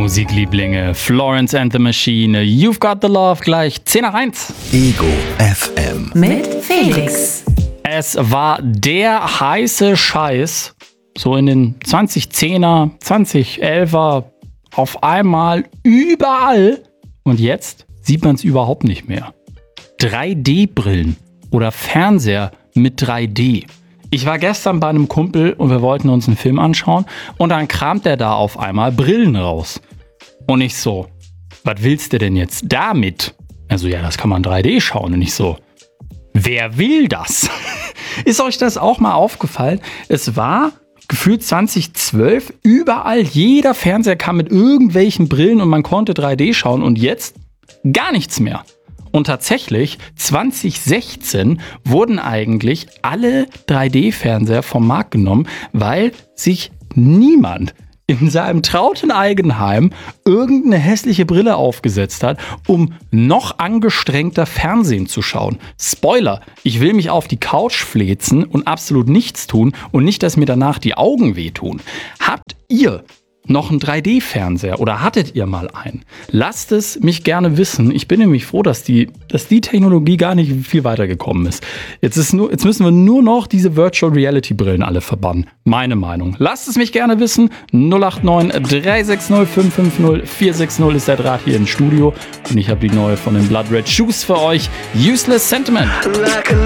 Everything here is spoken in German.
Musiklieblinge, Florence and the Machine, You've Got the Love, gleich 10 nach 1. Ego FM. Mit Felix. Es war der heiße Scheiß, so in den 2010er, 2011er, auf einmal überall. Und jetzt sieht man es überhaupt nicht mehr. 3D-Brillen oder Fernseher mit 3D. Ich war gestern bei einem Kumpel und wir wollten uns einen Film anschauen und dann kramt der da auf einmal Brillen raus. Und ich so, was willst du denn jetzt damit? Also ja, das kann man 3D schauen. Und ich so, wer will das? Ist euch das auch mal aufgefallen? Es war gefühlt 2012, überall jeder Fernseher kam mit irgendwelchen Brillen und man konnte 3D schauen und jetzt gar nichts mehr. Und tatsächlich, 2016 wurden eigentlich alle 3D-Fernseher vom Markt genommen, weil sich niemand in seinem trauten Eigenheim irgendeine hässliche Brille aufgesetzt hat, um noch angestrengter Fernsehen zu schauen. Spoiler, ich will mich auf die Couch fläzen und absolut nichts tun und nicht, dass mir danach die Augen wehtun. Habt ihr noch einen 3D-Fernseher oder hattet ihr mal einen? Lasst es mich gerne wissen. Ich bin nämlich froh, dass die Technologie gar nicht viel weitergekommen ist. Jetzt müssen wir nur noch diese Virtual Reality Brillen alle verbannen. Meine Meinung. Lasst es mich gerne wissen. 089 360 550 460 ist der Draht hier im Studio. Und ich habe die neue von den Blood Red Shoes für euch. Useless Sentiment. Like a